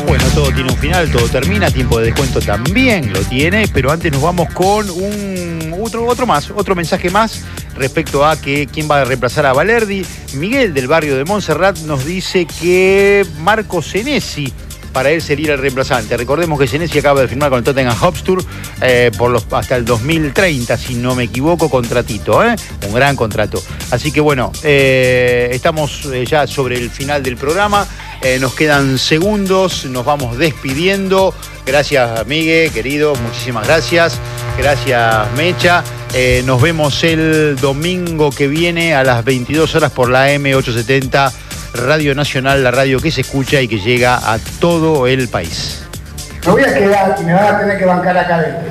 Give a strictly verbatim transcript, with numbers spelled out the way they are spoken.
Bueno, todo tiene un final, todo termina, tiempo de descuento también lo tiene, pero antes nos vamos con un otro, otro más, otro mensaje más respecto a que quién va a reemplazar a Valerdi. Miguel del barrio de Montserrat nos dice que Marco Senesi para él sería el reemplazante. Recordemos que Senesi acaba de firmar con el Tottenham Hotspur eh, por los, hasta el dos mil treinta, si no me equivoco, contratito, ¿eh? Un gran contrato. Así que bueno, eh, estamos eh, ya sobre el final del programa. Eh, nos quedan segundos, nos vamos despidiendo. Gracias, Miguel, querido, muchísimas gracias. Gracias, Mecha. Eh, nos vemos el domingo que viene a las veintidós horas por la M ochocientos setenta, Radio Nacional, la radio que se escucha y que llega a todo el país. Me voy a quedar y me van a tener que bancar acá adentro.